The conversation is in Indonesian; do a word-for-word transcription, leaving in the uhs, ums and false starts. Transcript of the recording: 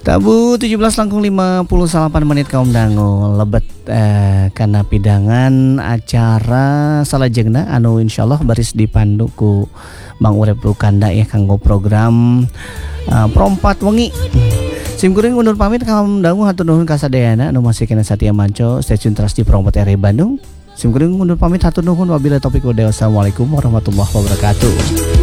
Tabu tujuh belas langkung lima puluh delapan menit kaum dangu lebet eh, karena pidangan acara salajengna anu insyaallah baris dipandu ku Bang Urep Lukanda ya kanggo program uh, Perompat Wengi. Sim kuring undur pamit kaum dangu hatur nuhun kasadayana anu masih kena Satya Manco stasiun Trans di Perompat R I Bandung. Sim kuring undur pamit hatur nuhun wabillahi taufik wal hidayah. Wassalamualaikum warahmatullahi wabarakatuh.